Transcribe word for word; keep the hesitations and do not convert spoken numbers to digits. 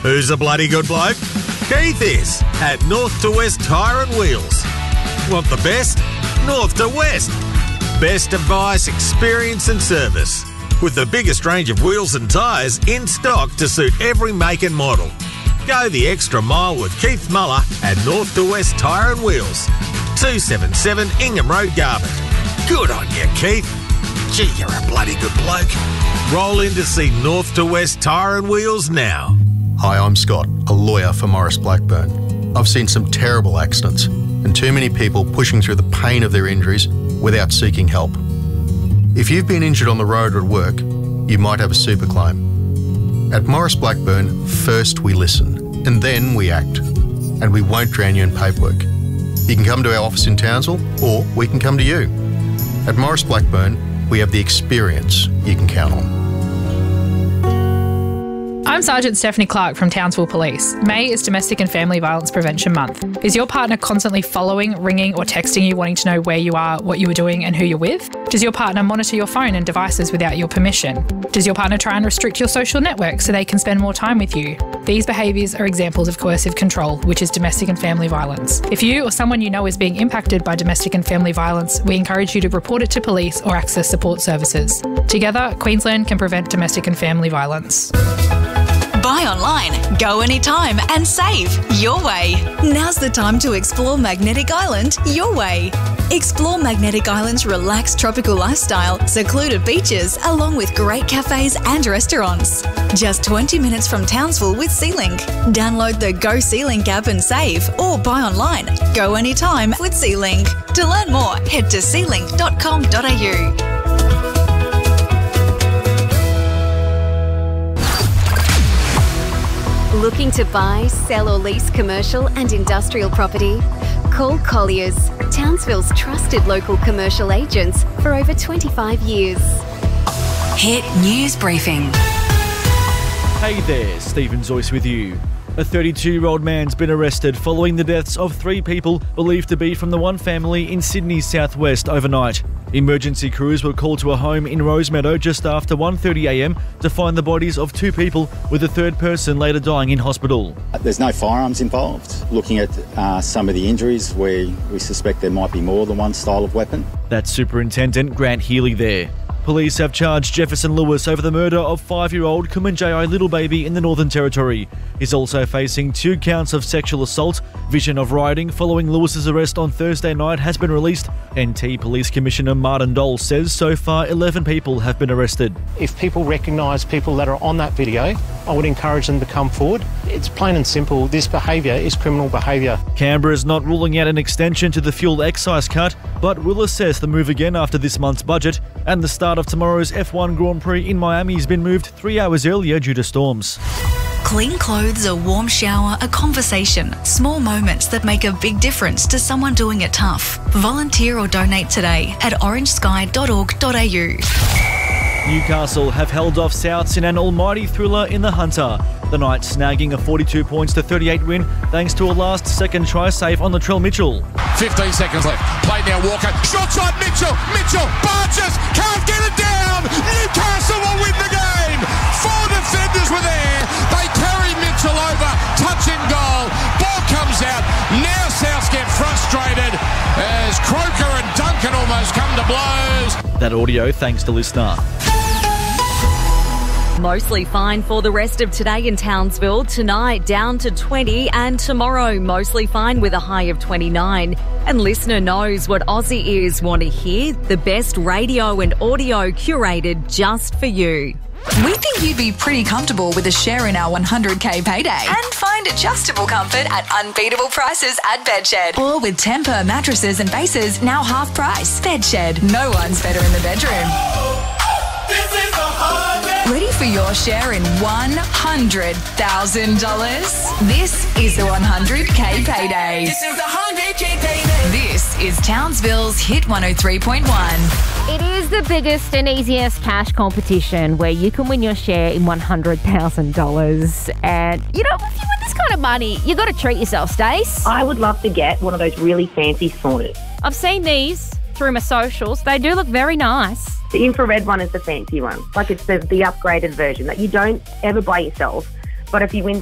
Who's a bloody good bloke? Keith is at North to West Tyre and Wheels. Want the best? North to West. Best advice, experience and service. With the biggest range of wheels and tyres in stock to suit every make and model. Go the extra mile with Keith Muller at North to West Tyre and Wheels. two seventy-seven Ingham Road, Garbutt. Good on you, Keith. Gee, you're a bloody good bloke. Roll in to see North to West Tyre and Wheels now. Hi, I'm Scott, a lawyer for Morris Blackburn. I've seen some terrible accidents and too many people pushing through the pain of their injuries without seeking help. If you've been injured on the road or at work, you might have a super claim. At Morris Blackburn, first we listen and then we act, and we won't drown you in paperwork. You can come to our office in Townsville or we can come to you. At Morris Blackburn, we have the experience you can count on. I'm Sergeant Stephanie Clark from Townsville Police. May is Domestic and Family Violence Prevention Month. Is your partner constantly following, ringing or texting you wanting to know where you are, what you are doing and who you're with? Does your partner monitor your phone and devices without your permission? Does your partner try and restrict your social network so they can spend more time with you? These behaviours are examples of coercive control, which is domestic and family violence. If you or someone you know is being impacted by domestic and family violence, we encourage you to report it to police or access support services. Together, Queensland can prevent domestic and family violence. Buy online, go anytime and save your way. Now's the time to explore Magnetic Island your way. Explore Magnetic Island's relaxed tropical lifestyle, secluded beaches, along with great cafes and restaurants. Just twenty minutes from Townsville with Sealink. Download the Go Sealink app and save, or buy online. Go anytime with Sealink. To learn more, head to sealink dot com dot a u. Looking to buy, sell or lease commercial and industrial property? Call Colliers, Townsville's trusted local commercial agents for over twenty-five years. Hit News Briefing. Hey there, Stephen Zoyce with you. A thirty-two-year-old man's been arrested following the deaths of three people believed to be from the one family in Sydney's southwest overnight. Emergency crews were called to a home in Rosemeadow just after one thirty a m to find the bodies of two people, with a third person later dying in hospital. There's no firearms involved. Looking at uh, some of the injuries, we, we suspect there might be more than one style of weapon. That's Superintendent Grant Healy there. Police have charged Jefferson Lewis over the murder of five-year-old Kumanjayi little baby in the Northern Territory. He's also facing two counts of sexual assault. Vision of rioting following Lewis's arrest on Thursday night has been released. N T Police Commissioner Martin Dole says so far eleven people have been arrested. If people recognise people that are on that video, I would encourage them to come forward. It's plain and simple. This behaviour is criminal behaviour. Canberra is not ruling out an extension to the fuel excise cut, but will assess the move again after this month's budget. And the start of tomorrow's F one Grand Prix in Miami has been moved three hours earlier due to storms. Clean clothes, a warm shower, a conversation. Small moments that make a big difference to someone doing it tough. Volunteer or donate today at orange sky dot org dot a u. Newcastle have held off Souths in an almighty thriller in the Hunter. The Knights snagging a forty-two points to thirty-eight win thanks to a last-second try save on Latrell Mitchell. fifteen seconds left. Played now Walker. Shots on Mitchell. Mitchell. Barges. Can't get it down. Newcastle will win the game. Four defenders were there. They carry Mitchell over. Touch and goal. Ball comes out. Now Souths get frustrated as Croker and Duncan almost come to blows. That audio thanks to Listener. Mostly fine for the rest of today in Townsville. Tonight down to twenty, and tomorrow mostly fine with a high of twenty-nine. And Listener knows what Aussie ears want to hear. The best radio and audio curated just for you. We think you'd be pretty comfortable with a share in our one hundred K payday. And find adjustable comfort at unbeatable prices at Bedshed. Or with Temper mattresses and bases now half price. Bedshed. No one's better in the bedroom. This is a Ready for your share in one hundred thousand dollars? This is the one hundred K payday. This is the one hundred K payday. This is Townsville's Hit one oh three point one. It is the biggest and easiest cash competition where you can win your share in one hundred thousand dollars. And, you know, if you win this kind of money, you got to treat yourself, Stace. I would love to get one of those really fancy saunas. I've seen these through my socials. They do look very nice. The infrared one is the fancy one. Like, it's the, the upgraded version that you don't ever buy yourself. But if you win